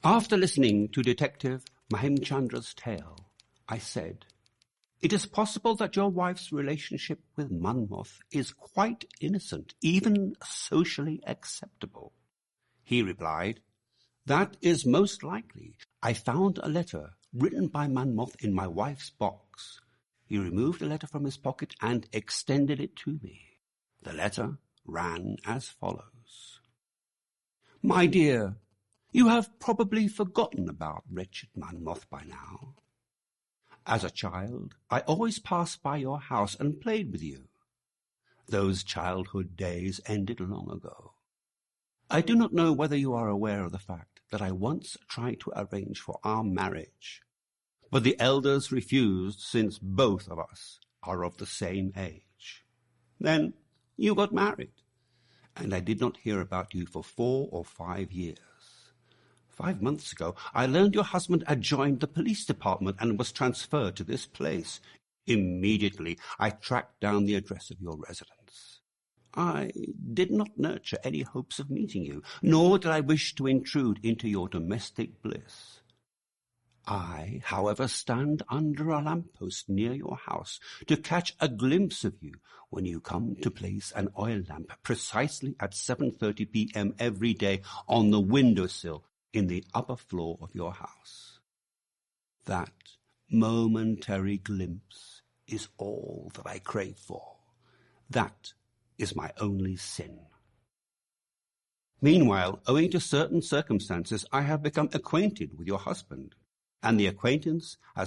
After listening to Detective Mahimchandra's tale, I said, "It is possible that your wife's relationship with Monmouth is quite innocent, even socially acceptable." He replied, "That is most likely. I found a letter written by Monmouth in my wife's box." He removed the letter from his pocket and extended it to me. The letter ran as follows. "My dear, you have probably forgotten about wretched Monmouth by now. As a child, I always passed by your house and played with you. Those childhood days ended long ago. I do not know whether you are aware of the fact that I once tried to arrange for our marriage, but the elders refused since both of us are of the same age. Then you got married, and I did not hear about you for 4 or 5 years. 5 months ago, I learned your husband had joined the police department and was transferred to this place. Immediately, I tracked down the address of your residence. I did not nurture any hopes of meeting you, nor did I wish to intrude into your domestic bliss. I, however, stand under a lamppost near your house to catch a glimpse of you when you come to place an oil lamp precisely at 7:30 p.m. every day on the windowsill in the upper floor of your house. That momentary glimpse is all that I crave for. That is my only sin. Meanwhile, owing to certain circumstances, I have become acquainted with your husband, and the acquaintance has